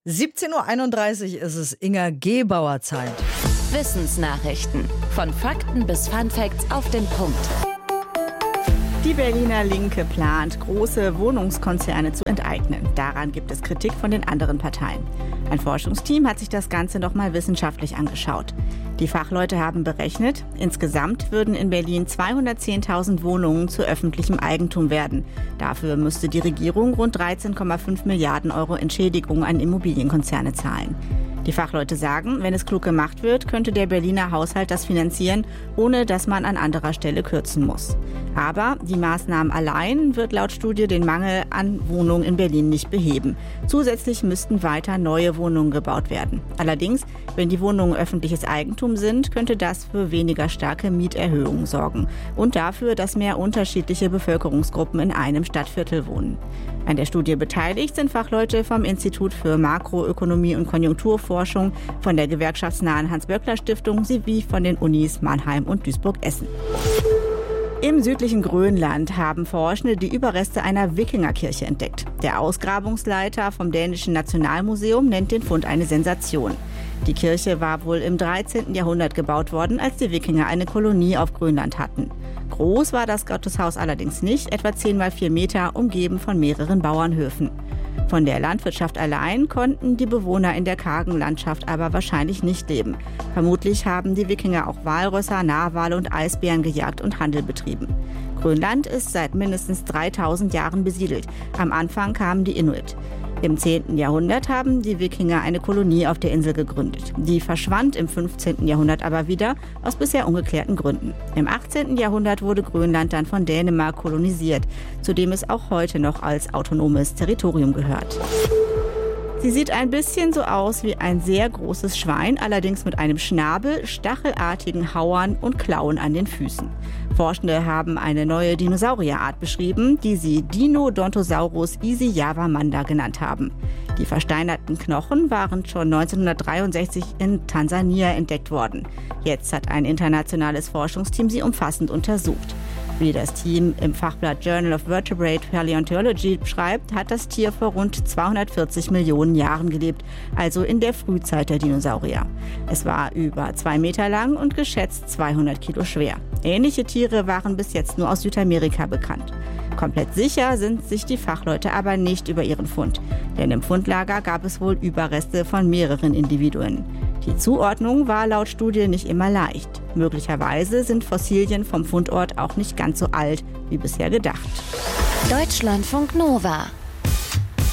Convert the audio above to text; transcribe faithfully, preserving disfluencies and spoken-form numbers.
siebzehn Uhr einunddreißig ist es, Inga Gebauer Zeit. Wissensnachrichten. Von Fakten bis Funfacts auf den Punkt. Die Berliner Linke plant, große Wohnungskonzerne zu enteignen. Daran gibt es Kritik von den anderen Parteien. Ein Forschungsteam hat sich das Ganze nochmal wissenschaftlich angeschaut. Die Fachleute haben berechnet, insgesamt würden in Berlin zweihundertzehntausend Wohnungen zu öffentlichem Eigentum werden. Dafür müsste die Regierung rund dreizehn Komma fünf Milliarden Euro Entschädigung an Immobilienkonzerne zahlen. Die Fachleute sagen, wenn es klug gemacht wird, könnte der Berliner Haushalt das finanzieren, ohne dass man an anderer Stelle kürzen muss. Aber die Maßnahmen allein wird laut Studie den Mangel an Wohnungen in Berlin nicht beheben. Zusätzlich müssten weiter neue Wohnungen gebaut werden. Allerdings, wenn die Wohnungen öffentliches Eigentum sind, könnte das für weniger starke Mieterhöhungen sorgen und dafür, dass mehr unterschiedliche Bevölkerungsgruppen in einem Stadtviertel wohnen. An der Studie beteiligt sind Fachleute vom Institut für Makroökonomie und Konjunkturforschung, von der gewerkschaftsnahen Hans-Böckler-Stiftung sowie von den Unis Mannheim und Duisburg-Essen. Im südlichen Grönland haben Forschende die Überreste einer Wikingerkirche entdeckt. Der Ausgrabungsleiter vom dänischen Nationalmuseum nennt den Fund eine Sensation. Die Kirche war wohl im dreizehnten Jahrhundert gebaut worden, als die Wikinger eine Kolonie auf Grönland hatten. Groß war das Gotteshaus allerdings nicht, etwa zehn mal vier Meter, umgeben von mehreren Bauernhöfen. Von der Landwirtschaft allein konnten die Bewohner in der kargen Landschaft aber wahrscheinlich nicht leben. Vermutlich haben die Wikinger auch Walrösser, Narwale und Eisbären gejagt und Handel betrieben. Grönland ist seit mindestens dreitausend Jahren besiedelt. Am Anfang kamen die Inuit. Im zehnten Jahrhundert haben die Wikinger eine Kolonie auf der Insel gegründet. Die verschwand im fünfzehnten Jahrhundert aber wieder, aus bisher ungeklärten Gründen. Im achtzehnten Jahrhundert wurde Grönland dann von Dänemark kolonisiert, zu dem es auch heute noch als autonomes Territorium gehört. Sie sieht ein bisschen so aus wie ein sehr großes Schwein, allerdings mit einem Schnabel, stachelartigen Hauern und Klauen an den Füßen. Forschende haben eine neue Dinosaurierart beschrieben, die sie Dinodontosaurus isijavamanda genannt haben. Die versteinerten Knochen waren schon neunzehnhundertdreiundsechzig in Tansania entdeckt worden. Jetzt hat ein internationales Forschungsteam sie umfassend untersucht. Wie das Team im Fachblatt Journal of Vertebrate Paleontology schreibt, hat das Tier vor rund zweihundertvierzig Millionen Jahren gelebt, also in der Frühzeit der Dinosaurier. Es war über zwei Meter lang und geschätzt zweihundert Kilo schwer. Ähnliche Tiere waren bis jetzt nur aus Südamerika bekannt. Komplett sicher sind sich die Fachleute aber nicht über ihren Fund, denn im Fundlager gab es wohl Überreste von mehreren Individuen. Die Zuordnung war laut Studie nicht immer leicht. Möglicherweise sind Fossilien vom Fundort auch nicht ganz so alt wie bisher gedacht. Deutschlandfunk Nova